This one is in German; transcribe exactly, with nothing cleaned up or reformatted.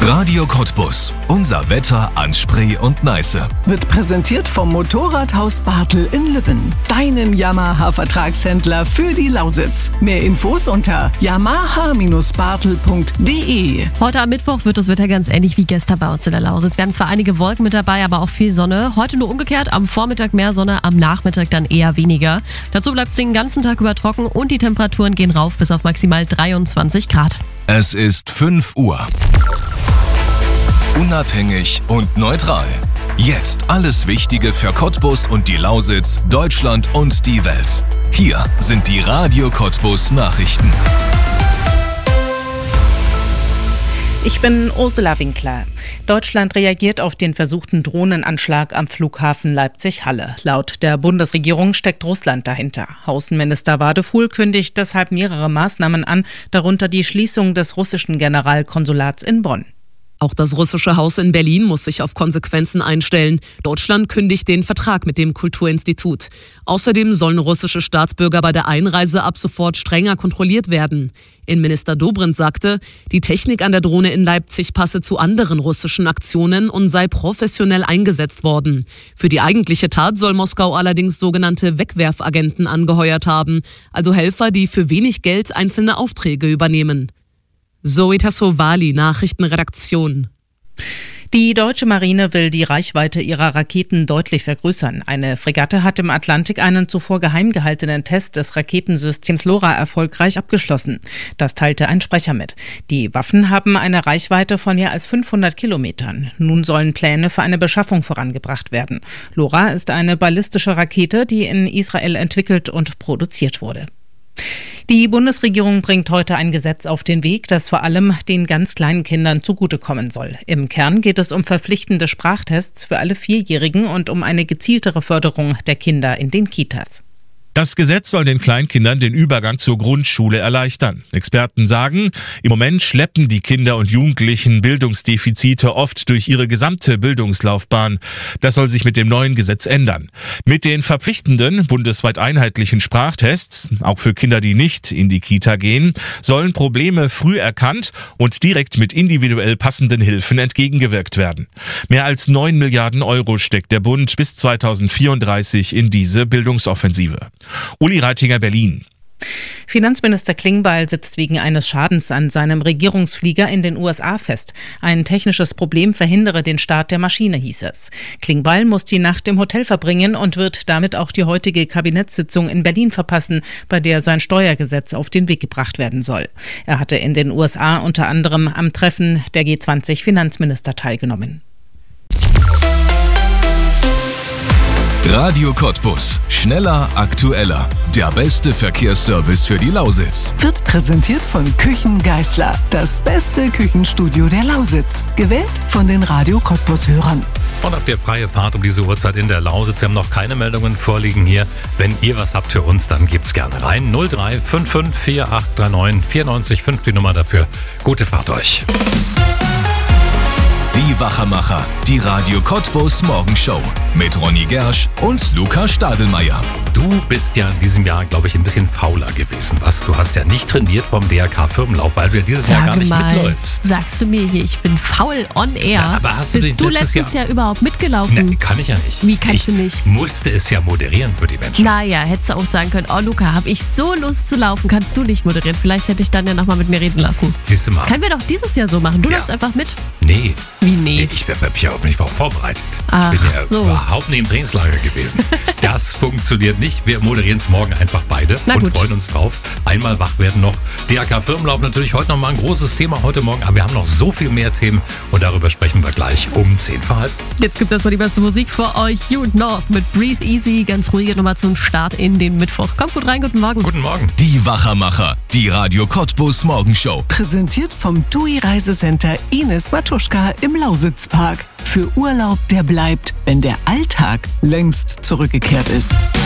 Radio Cottbus. Unser Wetter an Spree und Neiße. Wird präsentiert vom Motorradhaus Bartel in Lübben. Deinem Yamaha-Vertragshändler für die Lausitz. Mehr Infos unter yamaha Bindestrich bartel punkt de. Heute am Mittwoch wird das Wetter ganz ähnlich wie gestern bei uns in der Lausitz. Wir haben zwar einige Wolken mit dabei, aber auch viel Sonne. Heute nur umgekehrt, am Vormittag mehr Sonne, am Nachmittag dann eher weniger. Dazu bleibt es den ganzen Tag über trocken und die Temperaturen gehen rauf bis auf maximal dreiundzwanzig Grad. Es ist fünf Uhr. Unabhängig und neutral. Jetzt alles Wichtige für Cottbus und die Lausitz, Deutschland und die Welt. Hier sind die Radio Cottbus Nachrichten. Ich bin Ursula Winkler. Deutschland reagiert auf den versuchten Drohnenanschlag am Flughafen Leipzig-Halle. Laut der Bundesregierung steckt Russland dahinter. Außenminister Wadefuhl kündigt deshalb mehrere Maßnahmen an, darunter die Schließung des russischen Generalkonsulats in Bonn. Auch das russische Haus in Berlin muss sich auf Konsequenzen einstellen. Deutschland kündigt den Vertrag mit dem Kulturinstitut. Außerdem sollen russische Staatsbürger bei der Einreise ab sofort strenger kontrolliert werden. Innenminister Dobrindt sagte, die Technik an der Drohne in Leipzig passe zu anderen russischen Aktionen und sei professionell eingesetzt worden. Für die eigentliche Tat soll Moskau allerdings sogenannte Wegwerfagenten angeheuert haben, also Helfer, die für wenig Geld einzelne Aufträge übernehmen. Zoe Tassovali, Nachrichtenredaktion. Die deutsche Marine will die Reichweite ihrer Raketen deutlich vergrößern. Eine Fregatte hat im Atlantik einen zuvor geheim gehaltenen Test des Raketensystems LoRa erfolgreich abgeschlossen. Das teilte ein Sprecher mit. Die Waffen haben eine Reichweite von mehr als fünfhundert Kilometern. Nun sollen Pläne für eine Beschaffung vorangebracht werden. LoRa ist eine ballistische Rakete, die in Israel entwickelt und produziert wurde. Die Bundesregierung bringt heute ein Gesetz auf den Weg, das vor allem den ganz kleinen Kindern zugutekommen soll. Im Kern geht es um verpflichtende Sprachtests für alle Vierjährigen und um eine gezieltere Förderung der Kinder in den Kitas. Das Gesetz soll den Kleinkindern den Übergang zur Grundschule erleichtern. Experten sagen, im Moment schleppen die Kinder und Jugendlichen Bildungsdefizite oft durch ihre gesamte Bildungslaufbahn. Das soll sich mit dem neuen Gesetz ändern. Mit den verpflichtenden, bundesweit einheitlichen Sprachtests, auch für Kinder, die nicht in die Kita gehen, sollen Probleme früh erkannt und direkt mit individuell passenden Hilfen entgegengewirkt werden. Mehr als neun Milliarden Euro steckt der Bund bis zweitausendvierunddreißig in diese Bildungsoffensive. Uli Reitinger, Berlin. Finanzminister Klingbeil sitzt wegen eines Schadens an seinem Regierungsflieger in den U S A fest. Ein technisches Problem verhindere den Start der Maschine, hieß es. Klingbeil muss die Nacht im Hotel verbringen und wird damit auch die heutige Kabinettssitzung in Berlin verpassen, bei der sein Steuergesetz auf den Weg gebracht werden soll. Er hatte in den U S A unter anderem am Treffen der G zwanzig Finanzminister teilgenommen. Radio Cottbus. Schneller, aktueller. Der beste Verkehrsservice für die Lausitz. Wird präsentiert von Küchen Geißler. Das beste Küchenstudio der Lausitz. Gewählt von den Radio Cottbus-Hörern. Und habt ihr freie Fahrt um diese Uhrzeit in der Lausitz? Wir haben noch keine Meldungen vorliegen hier. Wenn ihr was habt für uns, dann gebt's gerne rein. null drei fünf fünf vier acht drei neun vier neun fünf die Nummer dafür. Gute Fahrt euch. Die Wachermacher, die Radio Cottbus Morgenshow mit Ronny Gersch und Luca Stadelmeier. Du bist ja in diesem Jahr, glaube ich, ein bisschen fauler gewesen. Was? Du hast ja nicht trainiert vom D R K-Firmenlauf, weil du ja dieses Sage Jahr gar nicht mal, mitläufst. Sagst du mir hier, ich bin faul on air? Ja, aber hast du Bist dich du letztes letztes Jahr- Jahr überhaupt mitgelaufen? Nee, kann ich ja nicht. Wie kannst ich du nicht? musste es ja moderieren für die Menschen. Naja, hättest du auch sagen können, oh Luca, hab ich so Lust zu laufen, kannst du nicht moderieren. Vielleicht hätte ich dann ja nochmal mit mir reden lassen. Siehst du mal. Können wir doch dieses Jahr so machen. Du Ja. läufst einfach mit. Nee. Wie nee? Ich bin ja auch nicht vorbereitet. Ach ich bin ja so. überhaupt nicht im Trainingslager gewesen. Das funktioniert nicht. Wir moderieren es morgen einfach beide Na und gut. freuen uns drauf. Einmal wach werden noch. D R K-Firmenlauf natürlich heute nochmal ein großes Thema heute Morgen. Aber wir haben noch so viel mehr Themen und darüber sprechen wir gleich um zehn vor halb. Jetzt gibt es mal die beste Musik für euch. You North mit Breathe Easy. Ganz ruhige Nummer zum Start in den Mittwoch. Kommt gut rein, guten Morgen. Guten Morgen. Die Wachermacher, die Radio Cottbus Morgenshow. Präsentiert vom T U I Reisecenter Ines Matuschka im Lausitzpark. Für Urlaub, der bleibt, wenn der Alltag längst zurückgekehrt ist.